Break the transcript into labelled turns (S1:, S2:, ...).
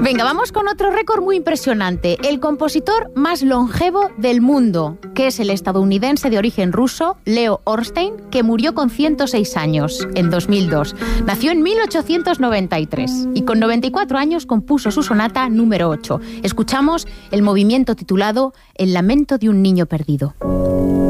S1: Venga, vamos con otro récord muy impresionante. El compositor más longevo del mundo, que es el estadounidense de origen ruso, Leo Ornstein, que murió con 106 años en 2002. Nació en 1893 y con 94 años compuso su sonata número 8. Escuchamos el movimiento titulado El lamento de un niño perdido.